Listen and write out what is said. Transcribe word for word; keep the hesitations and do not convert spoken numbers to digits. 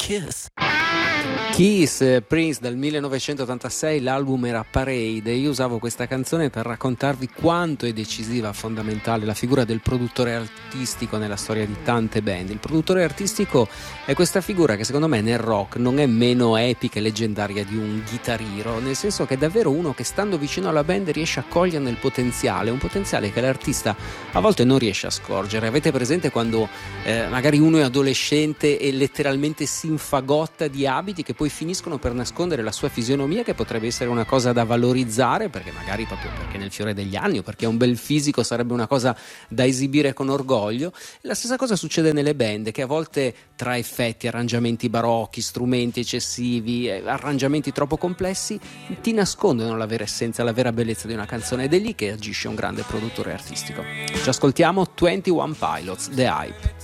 Kiss. Kiss, Prince dal millenovecentottantasei, l'album era Parade, e io usavo questa canzone per raccontarvi quanto è decisiva, fondamentale la figura del produttore artistico nella storia di tante band. Il produttore artistico è questa figura che secondo me nel rock non è meno epica e leggendaria di un Guitar Hero, nel senso che è davvero uno che stando vicino alla band riesce a coglierne il potenziale, un potenziale che l'artista a volte non riesce a scorgere. Avete presente quando eh, magari uno è adolescente e letteralmente si infagotta di abiti che poi finiscono per nascondere la sua fisionomia, che potrebbe essere una cosa da valorizzare, perché magari proprio perché nel fiore degli anni o perché ha un bel fisico sarebbe una cosa da esibire con orgoglio. E la stessa cosa succede nelle band, che a volte tra effetti, arrangiamenti barocchi, strumenti eccessivi, arrangiamenti troppo complessi ti nascondono la vera essenza, la vera bellezza di una canzone, ed è lì che agisce un grande produttore artistico. Ci ascoltiamo ventuno Pilots, The Hype.